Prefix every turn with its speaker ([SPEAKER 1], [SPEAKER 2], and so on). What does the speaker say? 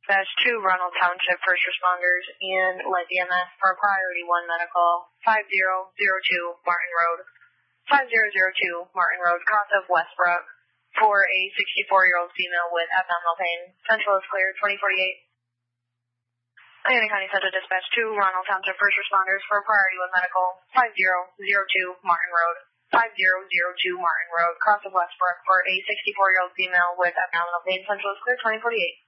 [SPEAKER 1] -2 Ronald Township first responders and light EMS for priority 1 medical, 5002 Martin Road. 5002 Martin Road, cross of Westbrook, for a 64-year-old female with abdominal pain. Central is cleared, 2048. Allegheny County Central Dispatch 2, Ronald Township first responders for priority 1 medical, 5002 Martin Road. 5002 Martin Road, cross of Westbrook, for a 64-year-old female with abdominal pain. Central is cleared, 2048.